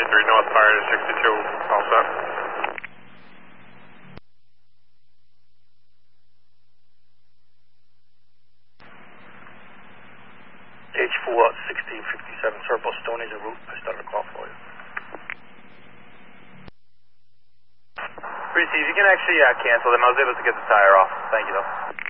North Fire 62, all set. H4 1657 Serpo Stone is en route. I started a call for you. Receive, you can actually cancel them. I was able to get the tire off. Thank you, though.